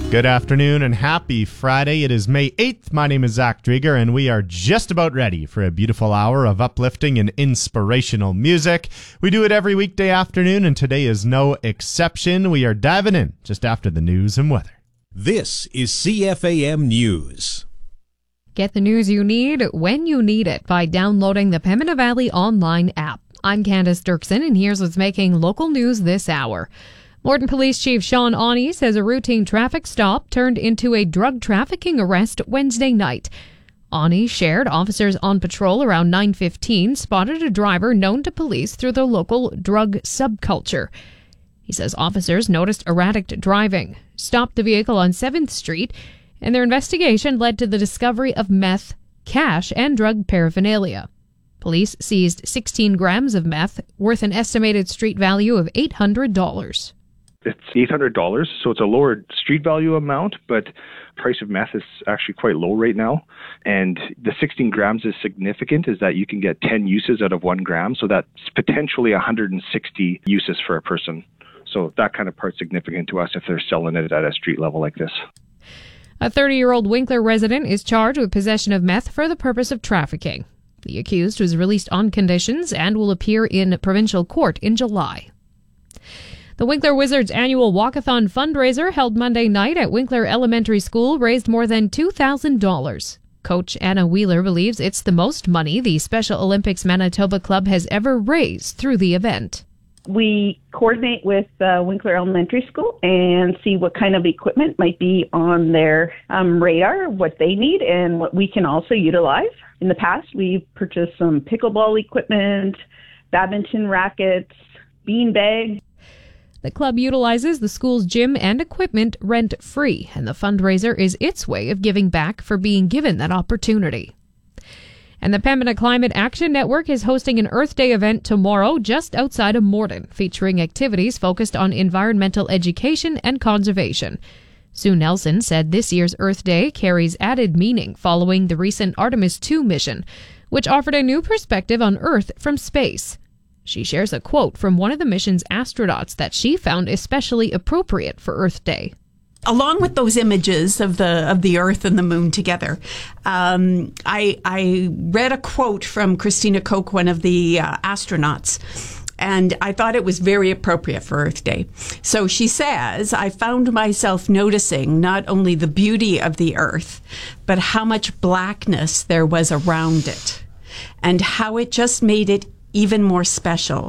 Good afternoon and happy Friday. It is May 8th. My name is Zach Drieger, and we are just about ready for a beautiful hour of uplifting and inspirational music. We do it every weekday afternoon, and today is no exception. We are diving in just after the news and weather. This is CFAM News. Get the news you need when you need it by downloading the Pembina Valley online app. I'm Candace Dirksen, and here's what's making local news this hour. Morden Police Chief Sean Awney says a routine traffic stop turned into a drug trafficking arrest Wednesday night. Awney shared officers on patrol around 9:15 spotted a driver known to police through the local drug subculture. He says officers noticed erratic driving, stopped the vehicle on 7th Street, and their investigation led to the discovery of meth, cash, and drug paraphernalia. Police seized 16 grams of meth, worth an estimated street value of $800. It's $800, so it's a lower street value amount, but price of meth is actually quite low right now. And the 16 grams is significant, is that you can get 10 uses out of 1 gram, so that's potentially 160 uses for a person. So that kind of part's significant to us if they're selling it at a street level like this. A 30-year-old Winkler resident is charged with possession of meth for the purpose of trafficking. The accused was released on conditions and will appear in provincial court in July. The Winkler Wizards annual walkathon fundraiser held Monday night at Winkler Elementary School raised more than $2,000. Coach Anna Wheeler believes it's the most money the Special Olympics Manitoba Club has ever raised through the event. We coordinate with Winkler Elementary School and see what kind of equipment might be on their radar, what they need, and what we can also utilize. In the past, we've purchased some pickleball equipment, badminton rackets, bean bags. The club utilizes the school's gym and equipment rent-free, and the fundraiser is its way of giving back for being given that opportunity. And the Pembina Climate Action Network is hosting an Earth Day event tomorrow just outside of Morden, featuring activities focused on environmental education and conservation. Sue Nelson said this year's Earth Day carries added meaning following the recent Artemis II mission, which offered a new perspective on Earth from space. She shares a quote from one of the mission's astronauts that she found especially appropriate for Earth Day. Along with those images of the Earth and the Moon together, I read a quote from Christina Koch, one of the astronauts, and I thought it was very appropriate for Earth Day. So she says, "I found myself noticing not only the beauty of the Earth, but how much blackness there was around it, and how it just made it even more special